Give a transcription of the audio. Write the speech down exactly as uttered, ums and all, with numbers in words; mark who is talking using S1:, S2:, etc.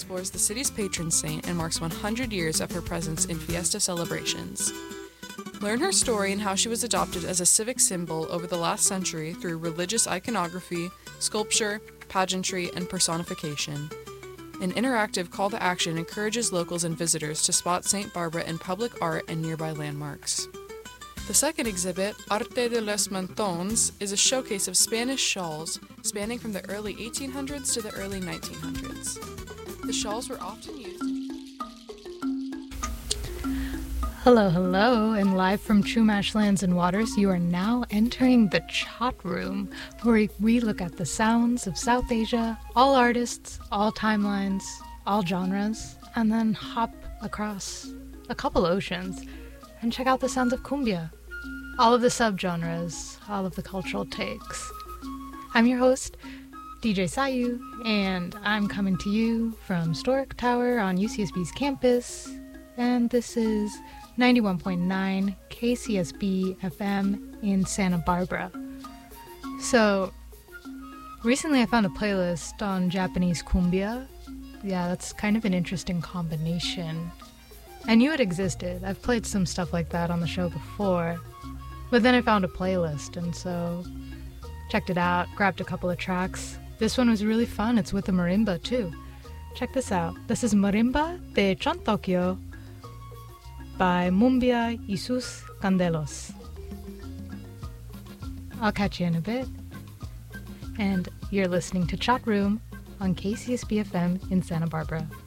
S1: explores the city's patron saint and marks one hundred years of her presence in fiesta celebrations. Learn her story and how she was adopted as a civic symbol over the last century through religious iconography, sculpture, pageantry, and personification. An interactive call to action encourages locals and visitors to spot Saint Barbara in public art and nearby landmarks. The second exhibit, Arte de los Mantones, is a showcase of Spanish shawls spanning from the early eighteen hundreds to the early nineteen hundreds. The shawls were often used...
S2: Hello, hello, and live from Chumash Lands and Waters, you are now entering the Chat Room, where we look at the sounds of South Asia, all artists, all timelines, all genres, and then hop across a couple oceans and check out the sounds of cumbia, all of the subgenres, all of the cultural takes. I'm your host, D J Sayu, and I'm coming to you from Stork Tower on U C S B's campus, and this is ninety-one point nine K C S B F M in Santa Barbara. So, recently I found a playlist on Japanese cumbia. Yeah, that's kind of an interesting combination. I knew it existed. I've played some stuff like that on the show before. But then I found a playlist, and so checked it out, grabbed a couple of tracks. This one was really fun. It's with a marimba, too. Check this out. This is Marimba de Chontokyo by Mumbia y sus Candelos. I'll catch you in a bit. And you're listening to Chat Room on K C S B F M in Santa Barbara.